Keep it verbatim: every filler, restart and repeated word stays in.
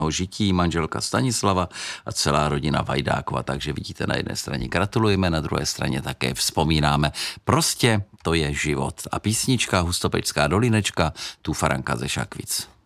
žití, manželka Stanislava a celá rodina Vajdákova. Takže vidíte, na jedné straně gratulujeme, na druhé straně také vzpomínáme. Prostě to je život. A písnička Hustopečská dolinečka, tu Faranka ze Šakvic.